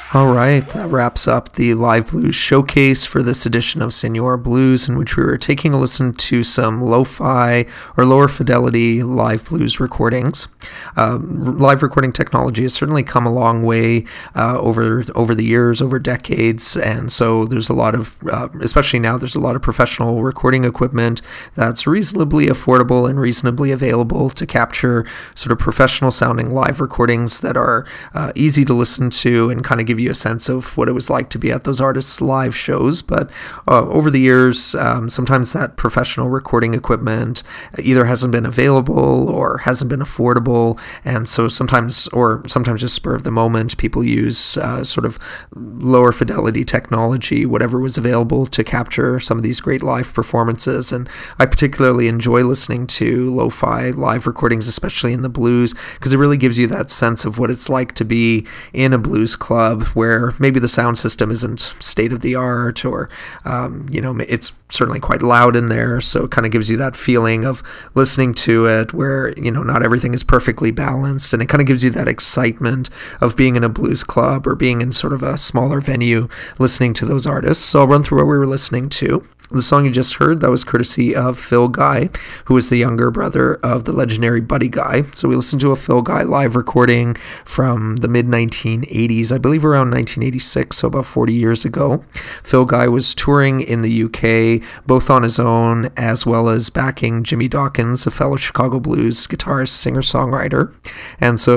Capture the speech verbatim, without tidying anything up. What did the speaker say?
All right, that wraps up the Live Blues Showcase for this edition of Senor Blues, in which we were taking a listen to some lo-fi or lower fidelity live blues recordings. Uh, live recording technology has certainly come a long way uh, over over the years, over decades, and so there's a lot of, uh, especially now, there's a lot of professional recording equipment that's reasonably affordable and reasonably available to capture sort of professional sounding live recordings that are uh, easy to listen to and kind of give you a sense of what it was like to be at those artists' live shows. But uh, over the years, um, sometimes that professional recording equipment either hasn't been available or hasn't been affordable, and so sometimes, or sometimes just spur of the moment, people use uh, sort of lower fidelity technology, whatever was available, to capture some of these great live performances. And I particularly enjoy listening to lo-fi live recordings, especially in the blues, because it really gives you that sense of what it's like to be in a blues club where maybe the sound system isn't state of the art, or um, you know, it's certainly quite loud in there, so it kind of gives you that feeling of listening to it where, you know, not everything is perfectly balanced, and it kind of gives you that excitement of being in a blues club or being in sort of a smaller venue listening to those artists. So I'll run through what we were listening to. The song you just heard, that was courtesy of Phil Guy, who is the younger brother of the legendary Buddy Guy. So we listened to a Phil Guy live recording from the mid nineteen eighties, I believe around nineteen eighty-six, so about forty years ago. Phil Guy was touring in the U K, both on his own as well as backing Jimmy Dawkins, a fellow Chicago blues guitarist, singer-songwriter. And so